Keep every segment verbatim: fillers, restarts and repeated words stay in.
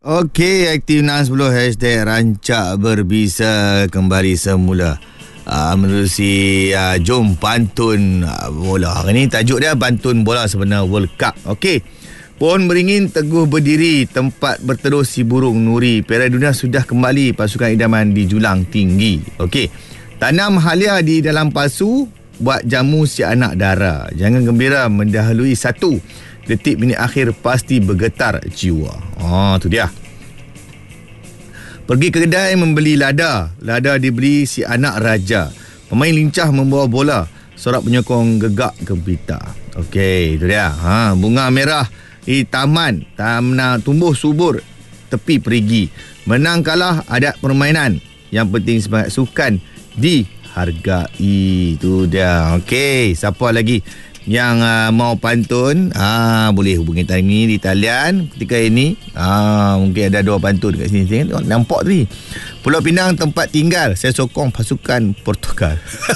Okey, aktif enam sepuluh hashtag rancak berbisa kembali semula. Uh, menerusi uh, jom pantun uh, bola. Hari ni tajuk dia pantun bola sebenar World Cup. Okey. Pohon beringin teguh berdiri, tempat berteduh si burung nuri. Piala Dunia sudah kembali, pasukan idaman dijulang tinggi. Okey. Tanam halia di dalam pasu, buat jamu si anak dara. Jangan gembira mendahului satu. Detik minit akhir pasti bergetar jiwa. Oh, tu dia. Pergi ke kedai membeli lada. Lada dibeli si anak raja. Pemain lincah membawa bola. Sorak penyokong gegak gempita. Okey, tu dia. Ha, bunga merah di taman. Tamna tumbuh subur tepi perigi. Menang kalah adat permainan. Yang penting semangat sukan dihargai. Tu dia. Okey, siapa lagi yang uh, mau pantun, ah boleh hubungi kami di talian ketika ini. Ah mungkin ada dua pantun kat sini. Tengok nampak tadi. Pulau Pinang tempat tinggal, saya sokong pasukan Portugal.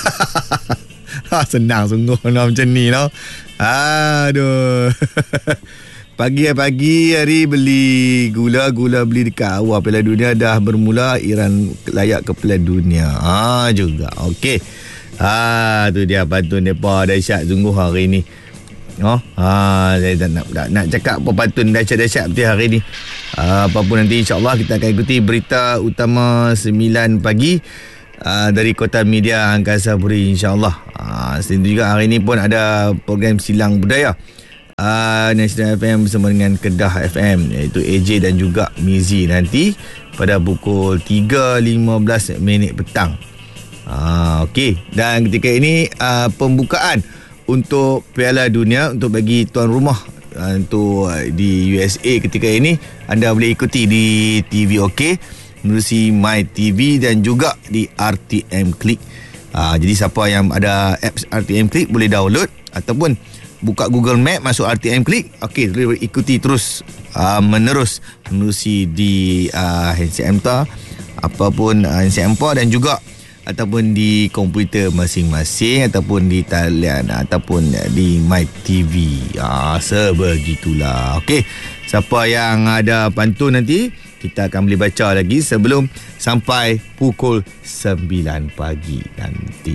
Senang sungguh no, macam ni no. Aduh. Pagi-pagi hari beli gula, gula beli dekat awal Piala Dunia dah bermula, Iran layak ke Piala Dunia. Ah juga. Okey. Ah tu dia pantun depa dahsyat sungguh hari ni. Oh, ah saya tak nak, nak nak cakap apa pantun dahsyat-dahsyat seperti hari ni. Ah, apa pun nanti insya-Allah kita akan ikuti berita utama sembilan pagi ah, dari Kota Media Angkasa Puri insya-Allah. Ah, selain itu juga hari ni pun ada program Silang Budaya. Ah, National F M bersama dengan Kedah F M, iaitu A J dan juga Mizi nanti pada pukul tiga lima belas minit petang. Ah, okey. Dan ketika ini uh, pembukaan untuk Piala Dunia untuk bagi tuan rumah uh, untuk uh, di U S A ketika ini anda boleh ikuti di T V OK menerusi My T V dan juga di R T M Click. Uh, jadi siapa yang ada apps R T M Click boleh download ataupun buka Google Map, masuk R T M Click. Okey, boleh ikuti terus uh, menerus menerusi di uh, handset M T A apapun uh, handset M P A dan juga ataupun di komputer masing-masing ataupun di talian ataupun di My T V. Ah, sebegitulah. Okey. Siapa yang ada pantun nanti kita akan boleh baca lagi sebelum sampai pukul sembilan pagi nanti.